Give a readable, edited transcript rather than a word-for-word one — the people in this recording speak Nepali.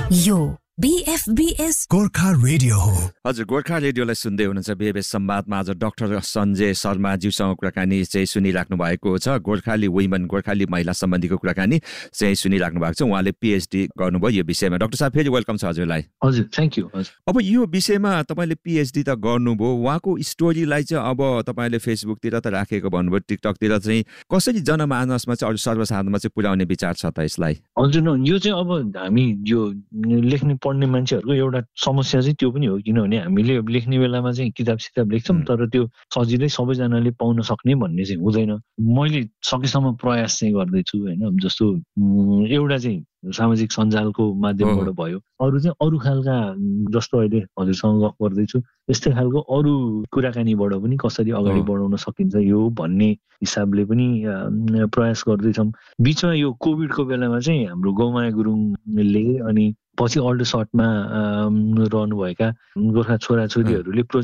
यो BFBS गोर्खा रेडियो हो। हजुर, गोर्खा रेडियोलाई सुन्दै हुनुहुन्छ। BFBS संवादमा आज डाक्टर सञ्जय शर्माज्यूसँग कुराकानी चाहिँ सुनिराख्नु भएको छ। गोर्खाली वुमेन, गोर्खाली महिला सम्बन्धीको कुराकानी चाहिँ सुनिराख्नु भएको छ। उहाँले PhD गर्नुभयो यो विषयमा। डाक्टर साहब, फेरि वेलकम छ हजुरलाई। हजुर, थ्याङ्क यू। अब यो विषयमा तपाईँले PhD त गर्नुभयो, उहाँको स्टोरीलाई चाहिँ अब तपाईँले फेसबुकतिर त राखेको भन्नुभयो, टिकटकतिर चाहिँ कसरी जनमानसमा चाहिँ अरू सर्वसाधारणमा चाहिँ पुर्याउने विचार छ त यसलाई? हजुर, यो चाहिँ अब हामी यो लेख्ने पढ्ने मान्छेहरूको एउटा समस्या चाहिँ त्यो पनि हो, किनभने हामीले लेख्ने बेलामा चाहिँ किताब लेख्छौँ, तर त्यो सजिलै सबैजनाले पाउन सक्ने भन्ने चाहिँ हुँदैन। मैले सकेसम्म प्रयास चाहिँ गर्दैछु होइन। जस्तो एउटा चाहिँ सामाजिक सञ्जालको माध्यमबाट भयो, अरू चाहिँ अरू खालका जस्तो अहिले हजुरसँग गफ गर्दैछु यस्तै खालको अरू कुराकानीबाट पनि कसरी अगाडि बढाउन सकिन्छ यो भन्ने हिसाबले पनि प्रयास गर्दैछौँ। बिचमा यो कोभिडको बेलामा चाहिँ हाम्रो गौमाया गुरुङले अनि पछि अल्डो सर्टमा रहनुभएका गोर्खा छोराछोरीहरूले प्रोजेक्ट